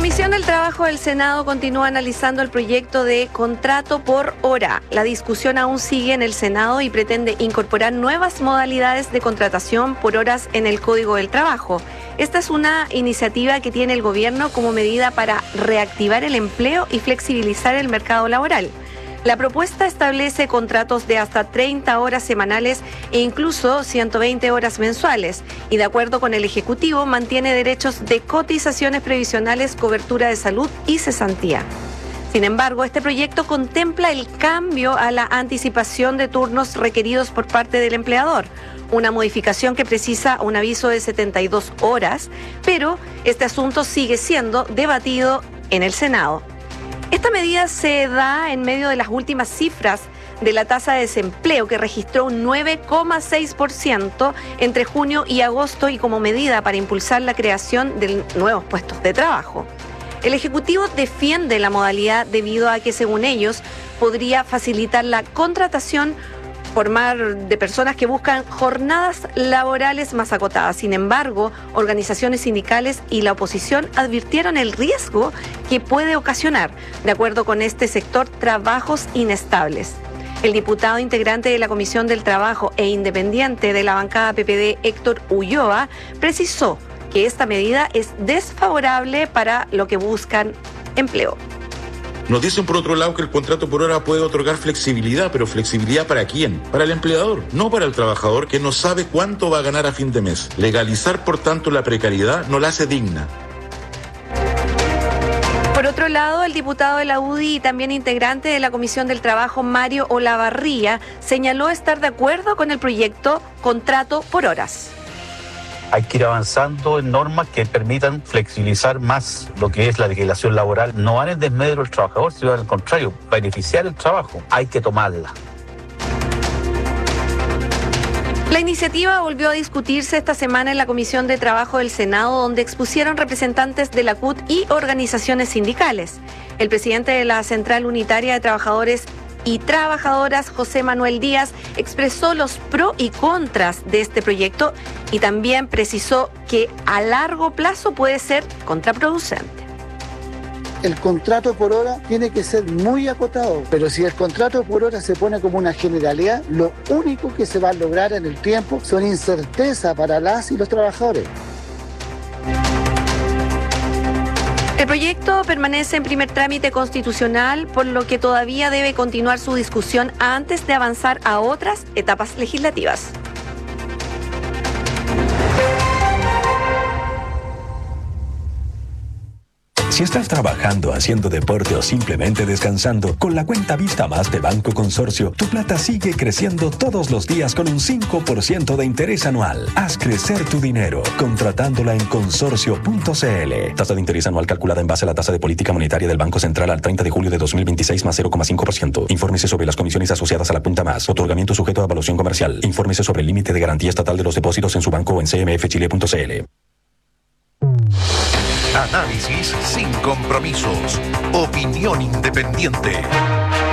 Comisión del Trabajo del Senado continúa analizando el proyecto de contrato por hora. La discusión aún sigue en el Senado y pretende incorporar nuevas modalidades de contratación por horas en el Código del Trabajo. Esta es una iniciativa que tiene el gobierno como medida para reactivar el empleo y flexibilizar el mercado laboral. La propuesta establece contratos de hasta 30 horas semanales e incluso 120 horas mensuales y, de acuerdo con el Ejecutivo, mantiene derechos de cotizaciones previsionales, cobertura de salud y cesantía. Sin embargo, este proyecto contempla el cambio a la anticipación de turnos requeridos por parte del empleador, una modificación que precisa un aviso de 72 horas, pero este asunto sigue siendo debatido en el Senado. Esta medida se da en medio de las últimas cifras de la tasa de desempleo, que registró un 9,6% entre junio y agosto, y como medida para impulsar la creación de nuevos puestos de trabajo. El Ejecutivo defiende la modalidad debido a que, según ellos, podría facilitar la contratación de personas que buscan jornadas laborales más acotadas. Sin embargo, organizaciones sindicales y la oposición advirtieron el riesgo que puede ocasionar, de acuerdo con este sector, trabajos inestables. El diputado integrante de la Comisión del Trabajo e independiente de la bancada PPD, Héctor Ulloa, precisó que esta medida es desfavorable para lo que buscan empleo. Nos dicen por otro lado que el contrato por hora puede otorgar flexibilidad, pero ¿flexibilidad para quién? Para el empleador, no para el trabajador, que no sabe cuánto va a ganar a fin de mes. Legalizar, por tanto, la precariedad no la hace digna. Por otro lado, el diputado de la UDI y también integrante de la Comisión del Trabajo, Mario Olavarría, señaló estar de acuerdo con el proyecto Contrato por Horas. Hay que ir avanzando en normas que permitan flexibilizar más lo que es la legislación laboral. No van en desmedro del trabajador, sino al contrario, beneficiar el trabajo. Hay que tomarla. La iniciativa volvió a discutirse esta semana en la Comisión de Trabajo del Senado, donde expusieron representantes de la CUT y organizaciones sindicales. El presidente de la Central Unitaria de Trabajadores y Trabajadoras, José Manuel Díaz, expresó los pros y contras de este proyecto y también precisó que a largo plazo puede ser contraproducente. El contrato por hora tiene que ser muy acotado, pero si el contrato por hora se pone como una generalidad, lo único que se va a lograr en el tiempo son incertezas para las y los trabajadores. El proyecto permanece en primer trámite constitucional, por lo que todavía debe continuar su discusión antes de avanzar a otras etapas legislativas. Si estás trabajando, haciendo deporte o simplemente descansando, con la cuenta Vista Más de Banco Consorcio, tu plata sigue creciendo todos los días con un 5% de interés anual. Haz crecer tu dinero contratándola en consorcio.cl. Tasa de interés anual calculada en base a la tasa de política monetaria del Banco Central al 30 de julio de 2026 más 0,5%. Infórmese sobre las comisiones asociadas a la cuenta Más. Otorgamiento sujeto a evaluación comercial. Infórmese sobre el límite de garantía estatal de los depósitos en su banco o en cmfchile.cl. Análisis sin compromisos. Opinión independiente.